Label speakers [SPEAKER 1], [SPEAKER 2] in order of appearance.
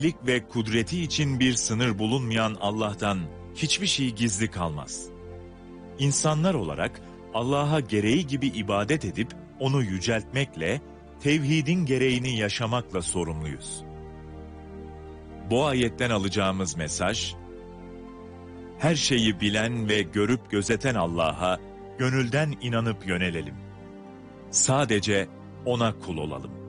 [SPEAKER 1] ve kudreti için bir sınır bulunmayan Allah'tan hiçbir şey gizli kalmaz. İnsanlar olarak Allah'a gereği gibi ibadet edip onu yüceltmekle, tevhidin gereğini yaşamakla sorumluyuz. Bu ayetten alacağımız mesaj, her şeyi bilen ve görüp gözeten Allah'a gönülden inanıp yönelelim. Sadece O'na kul olalım.